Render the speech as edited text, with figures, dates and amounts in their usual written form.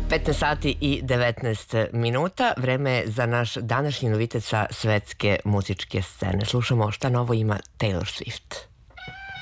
15 sati i 19 minuta. Vreme je za naš današnji novitet sa svetske muzičke scene. Slušamo šta novo ima Taylor Swift.